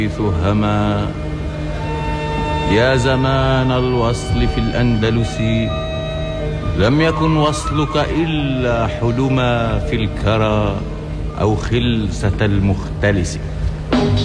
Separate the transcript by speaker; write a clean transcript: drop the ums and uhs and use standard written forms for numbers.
Speaker 1: هما يا زمان الوصل في الأندلس لم يكن وصلك إلا حلما في الكرى أو خلسة المختلس.